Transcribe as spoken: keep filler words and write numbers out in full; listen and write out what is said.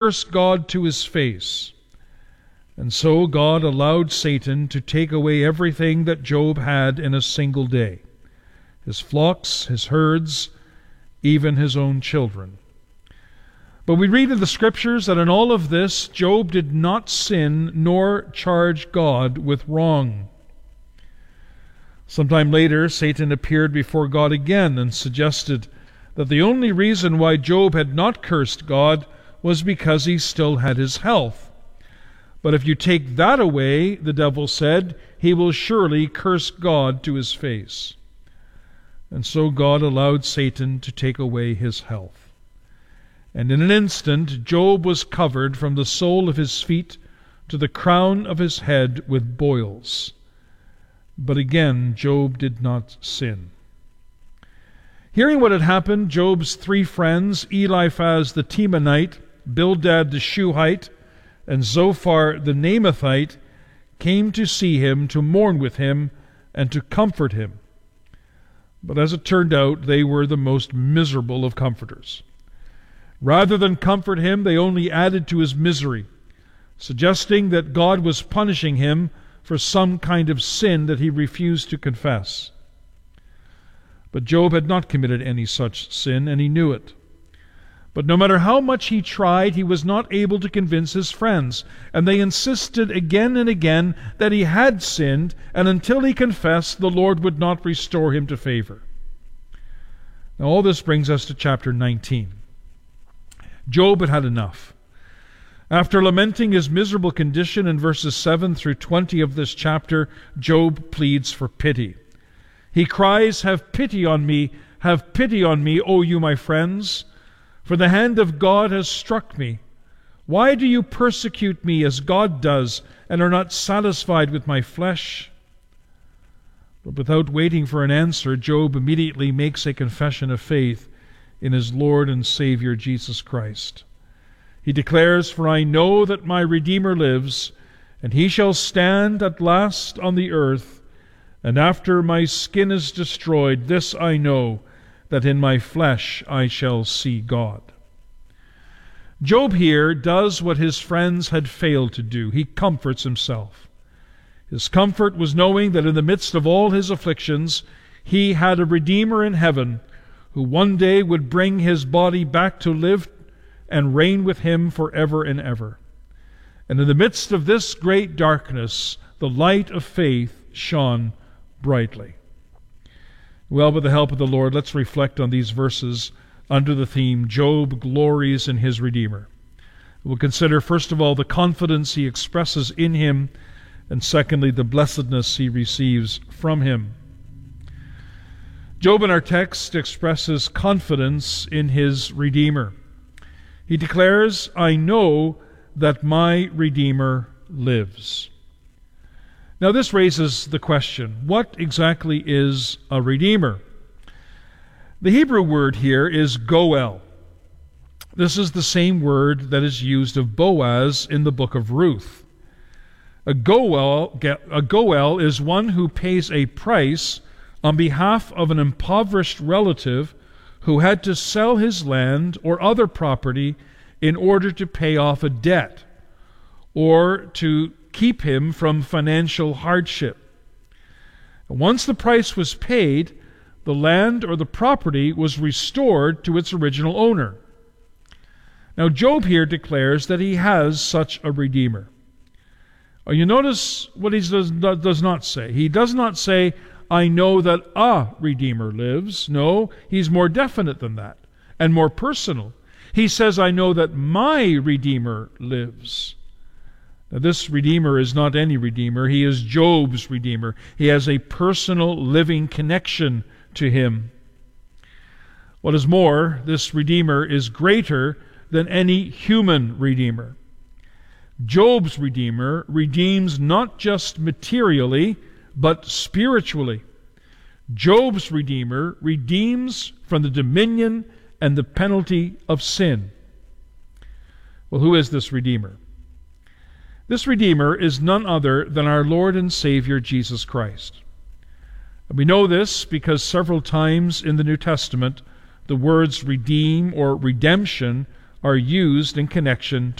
curse God to his face. And so God allowed Satan to take away everything that Job had in a single day: his flocks, his herds, even his own children. But we read in the Scriptures that in all of this, Job did not sin nor charge God with wrong. Sometime later, Satan appeared before God again and suggested that the only reason why Job had not cursed God was because he still had his health. But if you take that away, the devil said, he will surely curse God to his face. And so God allowed Satan to take away his health. And in an instant, Job was covered from the sole of his feet to the crown of his head with boils. But again, Job did not sin. Hearing what had happened, Job's three friends, Eliphaz the Temanite, Bildad the Shuhite, and Zophar the Naamathite, came to see him, to mourn with him, and to comfort him. But as it turned out, they were the most miserable of comforters. Rather than comfort him, they only added to his misery, suggesting that God was punishing him for some kind of sin that he refused to confess. But Job had not committed any such sin, and he knew it. But no matter how much he tried, he was not able to convince his friends, and they insisted again and again that he had sinned, and until he confessed, the Lord would not restore him to favor. Now all this brings us to chapter nineteen. Job had had enough. After lamenting his miserable condition in verses seven through twenty of this chapter, Job pleads for pity. He cries, "Have pity on me, have pity on me, O you my friends, for the hand of God has struck me. Why do you persecute me as God does, and are not satisfied with my flesh?" But without waiting for an answer, Job immediately makes a confession of faith in his Lord and Savior Jesus Christ. He declares, "For I know that my Redeemer lives, and he shall stand at last on the earth. And after my skin is destroyed, this I know, that in my flesh I shall see God." Job here does what his friends had failed to do. He comforts himself. His comfort was knowing that in the midst of all his afflictions, he had a Redeemer in heaven who one day would bring his body back to live and reign with him forever and ever. And in the midst of this great darkness, the light of faith shone brightly. Well, with the help of the Lord, let's reflect on these verses under the theme, Job glories in his Redeemer. We'll consider, first of all, the confidence he expresses in him, and secondly, the blessedness he receives from him. Job in our text expresses confidence in his Redeemer. He declares, "I know that my Redeemer lives." Now this raises the question, what exactly is a Redeemer? The Hebrew word here is goel. This is the same word that is used of Boaz in the book of Ruth. A goel, a goel is one who pays a price on behalf of an impoverished relative who had to sell his land or other property in order to pay off a debt or to keep him from financial hardship. Once the price was paid, the land or the property was restored to its original owner. Now Job here declares that he has such a Redeemer. You notice what he does, does not say. He does not say, "I know that a Redeemer lives." No, he's more definite than that and more personal. He says, "I know that my Redeemer lives." Now, this Redeemer is not any Redeemer. He is Job's Redeemer. He has a personal living connection to him. What is more, this Redeemer is greater than any human Redeemer. Job's Redeemer redeems not just materially, but spiritually. Job's Redeemer redeems from the dominion and the penalty of sin. Well, who is this Redeemer? This Redeemer is none other than our Lord and Savior Jesus Christ. And we know this because several times in the New Testament the words redeem or redemption are used in connection